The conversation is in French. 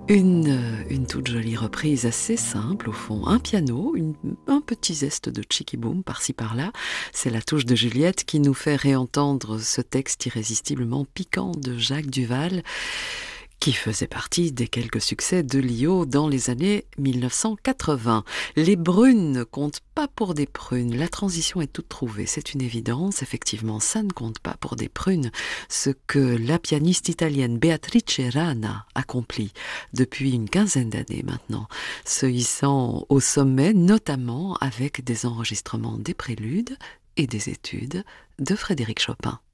Une toute jolie reprise assez simple au fond. Un piano, un petit zeste de chicky boom par-ci par-là. C'est la touche de Juliette qui nous fait réentendre ce texte irrésistiblement piquant de Jacques Duvall, qui faisait partie des quelques succès de Lio dans les années 1980. Les brunes ne comptent pas pour des prunes. La transition est toute trouvée, c'est une évidence. Effectivement, ça ne compte pas pour des prunes. Ce que la pianiste italienne Beatrice Rana accomplit depuis une quinzaine d'années maintenant, se hissant au sommet, notamment avec des enregistrements des préludes et des études de Frédéric Chopin.